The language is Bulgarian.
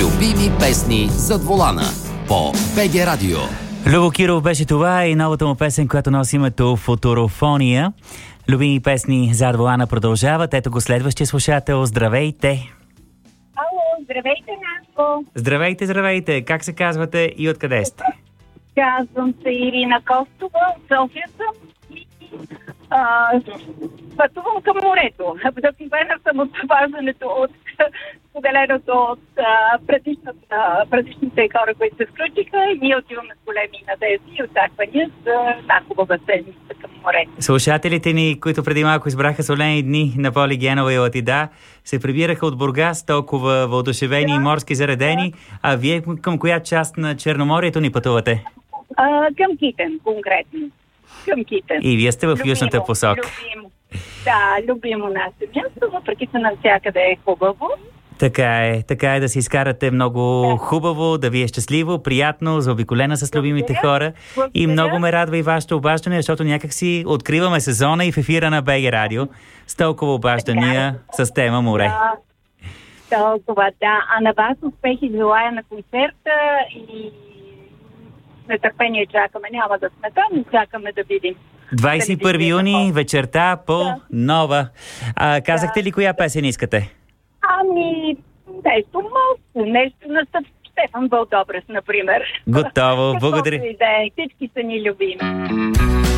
Любими песни зад волана по БГ Радио. Любо Киров беше това и новата му песен, която носи името Футурофония. Любими песни зад волана продължават. Ето го следващия слушател. Здравейте! Ало, здравейте, Наско! Здравейте! Как се казвате и откъде сте? Казвам се Ирина Костова, София съм и пътувам към морето. Вдъхновена съм от важдането от споделеното от предишните хора, които се включиха, и ние отиваме с големи надежди и очаквания за една хубава седмица към морето. Слушателите ни, които преди малко избраха солени дни на Поли Генова и Латида, се прибираха от Бургас, толкова въодушевени и морски заредени. А вие към коя част на Черноморието ни пътувате? Към Китен, конкретно. Към Китен. И вие сте в южната посока. Любимо. Да, любимо наше място, въпреки че навсякъде е хубаво. Така е да си изкарате много хубаво, да ви е щастливо, приятно, заобиколена с любимите хора. И много ме радва и вашето обаждане, защото някак си откриваме сезона и в ефира на БГ Радио с толкова обаждания с тема море. Толкова, да. А на вас успехи желая на концерта и нетърпение чакаме. Няма да сме там, но чакаме да видим. 21 юни, вечерта по Нова. Казахте ли коя песен искате? Нещо малко, нещо на Стефан Вълдобрев, например. Готово, благодаря. Всички са ни любими.